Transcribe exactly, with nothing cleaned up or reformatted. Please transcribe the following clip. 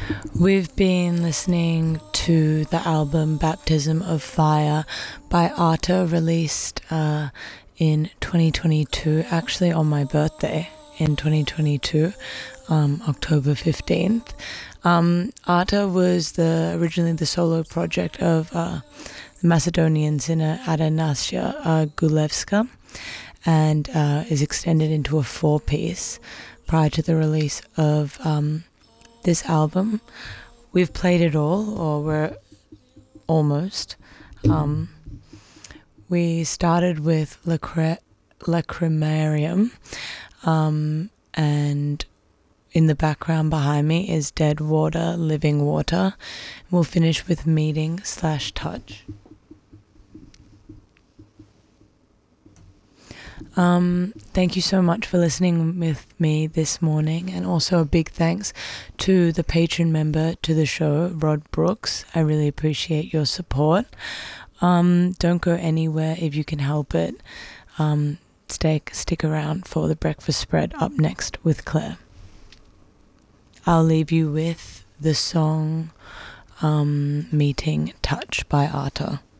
We've been listening to the album Baptism of Fire by Arta, released uh, in twenty twenty-two, actually on my birthday in twenty twenty-two, um, October fifteenth. Um, Arta was the originally the solo project of uh, the Macedonian singer Atanasia uh, Gulevska, and uh, is extended into a four-piece prior to the release of um, this album. We've played it all, or we're almost. Um, we started with Lacry- Lacrimarium, um, and in the background behind me is Dead Water, Living Water. We'll finish with Meeting slash Touch. Um, thank you so much for listening with me this morning, and also a big thanks to the patron member to the show, Rod Brooks. I really appreciate your support. Um, don't go anywhere if you can help it. Um, stay, stick around for the breakfast spread up next with Claire. I'll leave you with the song um, Meeting Touch by Arta.